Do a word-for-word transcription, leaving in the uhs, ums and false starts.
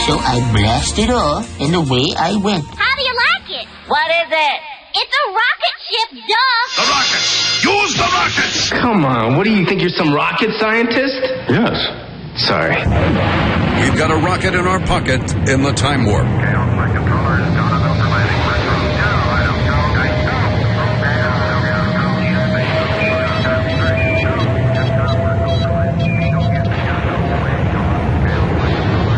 So I blasted off, and away I went. How do you like it? What is it? It's a rocket ship, duh. The rocket! Use the rocket! Come on, what do you think, you're some rocket scientist? Yes. Sorry. We've got a rocket in our pocket in the Time Warp.